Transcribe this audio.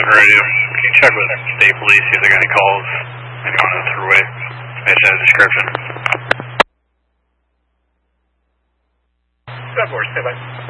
radio. Can you check with state police, see if they got any calls? Anyone on the thruway? Match that description. 7-4, stay by.